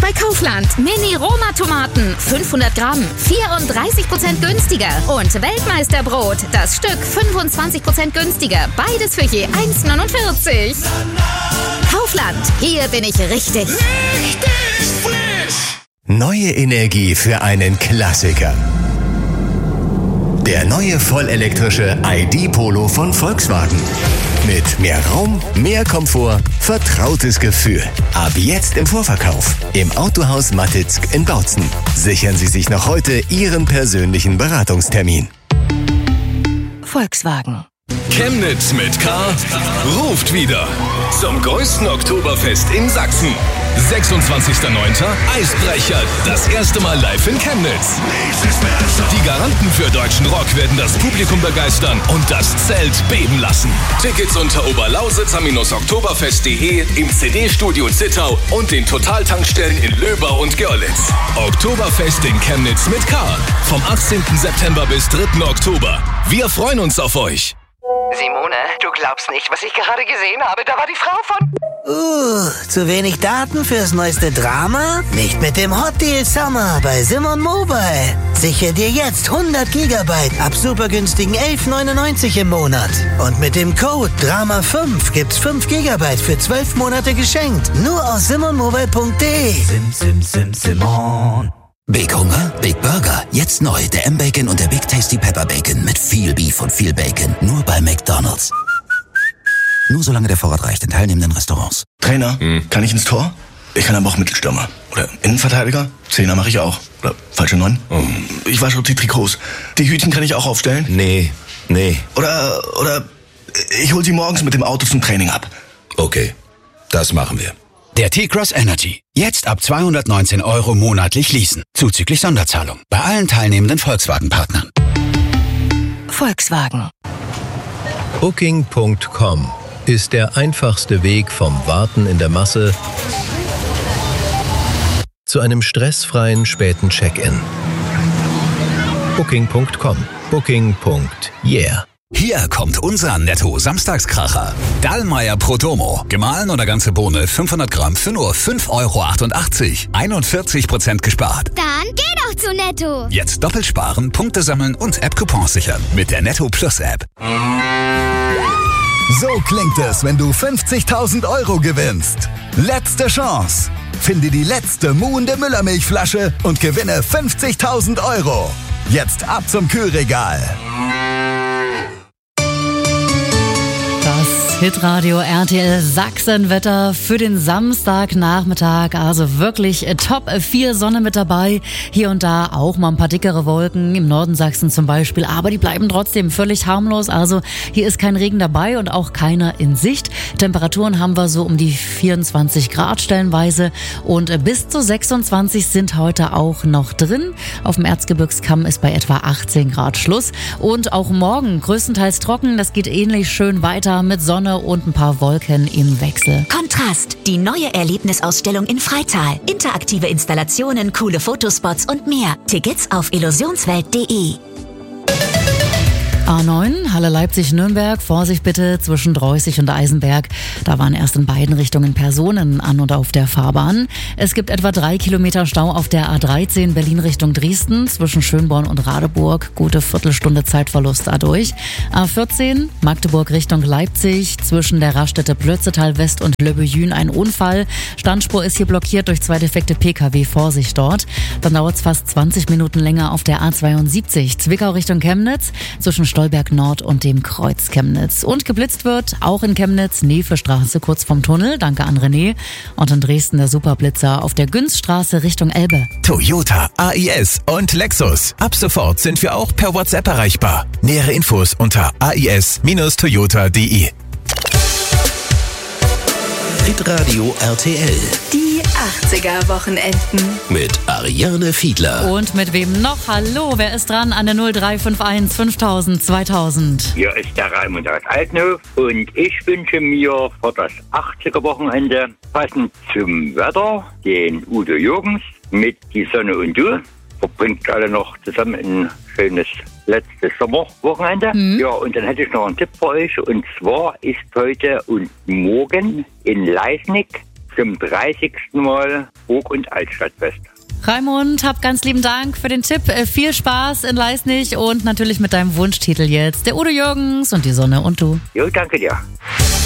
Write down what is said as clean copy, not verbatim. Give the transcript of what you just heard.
bei Kaufland. Mini-Roma-Tomaten, 500 Gramm, 34% günstiger. Und Weltmeisterbrot, das Stück 25% günstiger. Beides für je 1,49. Kaufland, hier bin ich richtig. Richtig frisch! Neue Energie für einen Klassiker. Der neue vollelektrische ID Polo von Volkswagen. Mit mehr Raum, mehr Komfort, vertrautes Gefühl. Ab jetzt im Vorverkauf. Im Autohaus Mattitzk in Bautzen. Sichern Sie sich noch heute Ihren persönlichen Beratungstermin. Volkswagen. Chemnitz mit K ruft wieder zum größten Oktoberfest in Sachsen. 26.09. Eisbrecher, das erste Mal live in Chemnitz. Die Garanten für deutschen Rock werden das Publikum begeistern und das Zelt beben lassen. Tickets unter oberlausitzer-oktoberfest.de, im CD-Studio Zittau und den Totaltankstellen in Löber und Görlitz. Oktoberfest in Chemnitz mit K. Vom 18. September bis 3. Oktober. Wir freuen uns auf euch. Simone, du glaubst nicht, was ich gerade gesehen habe. Da war die Frau von... Zu wenig Daten fürs neueste Drama? Nicht mit dem Hot Deal Summer bei Simon Mobile. Sichere dir jetzt 100 Gigabyte ab super günstigen 11,99 im Monat. Und mit dem Code DRAMA5 gibt's 5 Gigabyte für 12 Monate geschenkt. Nur aus simonmobile.de. Simon. Big Hunger, Big Burger. Jetzt neu der M-Bacon und der Big Tasty Pepper Bacon mit viel Beef und viel Bacon. Nur bei McDonald's. Nur solange der Vorrat reicht in teilnehmenden Restaurants. Trainer, kann ich ins Tor? Ich kann aber auch Mittelstürmer. Oder Innenverteidiger? Zehner mache ich auch. Oder falsche 9? Ich wasche die Trikots. Die Hütchen kann ich auch aufstellen? Nee. Oder ich hol sie morgens mit dem Auto zum Training ab. Okay, das machen wir. Der T-Cross Energy. Jetzt ab 219 € monatlich leasen. Zuzüglich Sonderzahlung. Bei allen teilnehmenden Volkswagen-Partnern. Volkswagen. Booking.com ist der einfachste Weg vom Warten in der Masse zu einem stressfreien späten Check-in. Booking.com. Booking.yeah. Hier kommt unser Netto-Samstagskracher. Dallmayr Prodomo. Gemahlen oder ganze Bohne 500 Gramm für nur 5,88 €. 41% gespart. Dann geh doch zu Netto. Jetzt doppelt sparen, Punkte sammeln und App-Coupons sichern. Mit der Netto Plus App. So klingt es, wenn du 50.000 € gewinnst. Letzte Chance. Finde die letzte muhende Müllermilchflasche und gewinne 50.000 €. Jetzt ab zum Kühlregal. Hitradio RTL Sachsenwetter für den Samstagnachmittag. Also wirklich Top 4 Sonne mit dabei. Hier und da auch mal ein paar dickere Wolken, im Norden Sachsen zum Beispiel. Aber die bleiben trotzdem völlig harmlos. Also hier ist kein Regen dabei und auch keiner in Sicht. Temperaturen haben wir so um die 24 Grad stellenweise. Und bis zu 26 sind heute auch noch drin. Auf dem Erzgebirgskamm ist bei etwa 18 Grad Schluss. Und auch morgen größtenteils trocken. Das geht ähnlich schön weiter mit Sonne und ein paar Wolken im Wechsel. Kontrast, die neue Erlebnisausstellung in Freital. Interaktive Installationen, coole Fotospots und mehr. Tickets auf illusionswelt.de. A9, Halle Leipzig-Nürnberg, Vorsicht bitte zwischen Dreußig und Eisenberg. Da waren erst in beiden Richtungen Personen an und auf der Fahrbahn. Es gibt etwa 3 Kilometer Stau auf der A13 Berlin Richtung Dresden zwischen Schönborn und Radeburg. Gute Viertelstunde Zeitverlust dadurch. A14 Magdeburg Richtung Leipzig zwischen der Raststätte Plötzetal West und Le Buyün ein Unfall. Standspur ist hier blockiert durch 2 defekte Pkw. Vorsicht dort. Dann dauert es fast 20 Minuten länger auf der A72 Zwickau Richtung Chemnitz zwischen Stolberg Nord und dem Kreuz Chemnitz. Und geblitzt wird auch in Chemnitz, Nevestraße kurz vom Tunnel, danke an René. Und in Dresden der Superblitzer auf der Günzstraße Richtung Elbe. Toyota, AIS und Lexus. Ab sofort sind wir auch per WhatsApp erreichbar. Nähere Infos unter ais-toyota.de. Hitradio RTL. Die 80er-Wochenenden. Mit Ariane Fiedler. Und mit wem noch? Hallo, wer ist dran an der 0351 5000 2000? Hier ist der Raimund aus Altenhof und ich wünsche mir für das 80er-Wochenende passend zum Wetter den Udo Jürgens mit Die Sonne und Du. Verbringt alle noch zusammen ein schönes letztes Sommerwochenende. Ja, und dann hätte ich noch einen Tipp für euch. Und zwar ist heute und morgen in Leisnig zum 30. Mal Burg- und Altstadtfest. Raimund, hab ganz lieben Dank für den Tipp. Viel Spaß in Leisnig und natürlich mit deinem Wunschtitel jetzt. Der Udo Jürgens und die Sonne und du. Jo, danke dir.